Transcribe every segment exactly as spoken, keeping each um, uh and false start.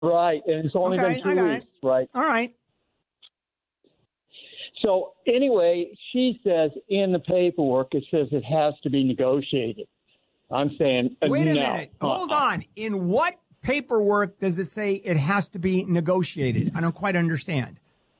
Right, and it's only Okay, been I two got weeks, it. right? All right. So anyway, she says in the paperwork it says it has to be negotiated. I'm saying uh, Wait a no. minute. Hold Uh-uh. on. In what paperwork does it say it has to be negotiated? I don't quite understand.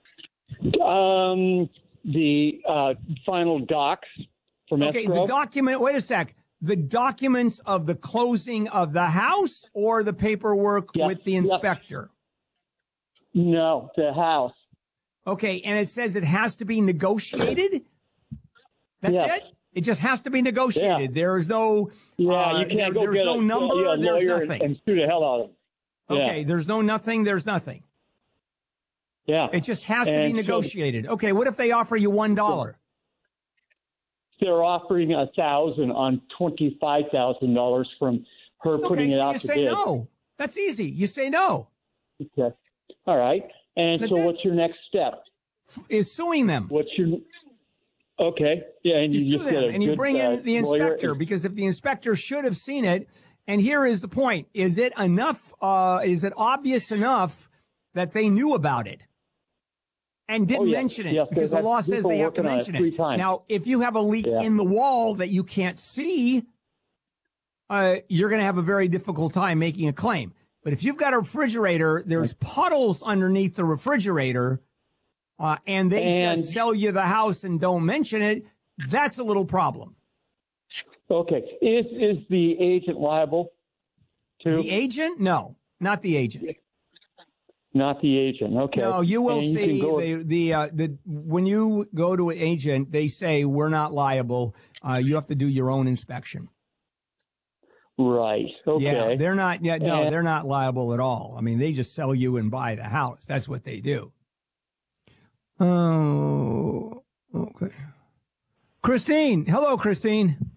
Um, the uh, final docs from Okay, escrow. the document, wait a sec. The documents of the closing of the house or the paperwork Yep, with the yep. inspector? No, the house. Okay, and it says it has to be negotiated? That's Yes. it? It just has to be negotiated. Yeah. There is no, Yeah, uh, you can't there- go there's get no a, number, yeah, a there's lawyer and, nothing. and sue the hell out of them. Okay, Yeah. there's no nothing, there's nothing. Yeah. It just has to And be so negotiated. Okay, what if they offer you one dollar? they're offering a thousand on twenty-five thousand dollars from her Okay, putting it so out you to say bid. no. That's easy. You say no. Okay. All right. And That's so, it. what's your next step? F- Is suing them. What's your okay? Yeah, and You you, sue just get them a and you good, bring uh, in the lawyer inspector and- because if the inspector should have seen it, and here is the point: is it enough? Uh, is it obvious enough that they knew about it and didn't Oh, yes. mention it? Yes, because the they've law had says people they have to working on it mention three it. times. Now, if you have a leak Yeah. in the wall that you can't see, uh, you're going to have a very difficult time making a claim. But if you've got a refrigerator, there's puddles underneath the refrigerator, uh, and they And- just sell you the house and don't mention it, that's a little problem. Okay. Is is the agent liable? To The agent? No, not the agent. not the agent. Okay. No, you will And you can see go- the, the, uh, the, when you go to an agent, they say, we're not liable. Uh, you have to do your own inspection. Right. Okay. Yeah, they're not, yeah, no, And- they're not liable at all. I mean, they just sell you and buy the house. That's what they do. Oh, okay. Christine. Hello, Christine.